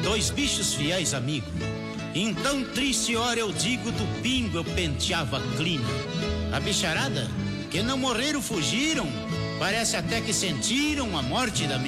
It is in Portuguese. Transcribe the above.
dois bichos fiéis amigos. Em tão triste hora eu digo, do pingo eu penteava a clina. A bicharada, que não morreram, fugiram, parece até que sentiram a morte da